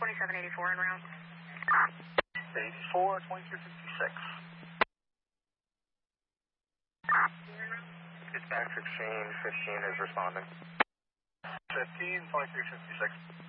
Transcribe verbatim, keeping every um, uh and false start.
twenty-seven eighty-four en route. eighty-four, twenty-two fifty-six. Dispatch fifteen, fifteen is responding. fifteen, twenty-three fifty-six.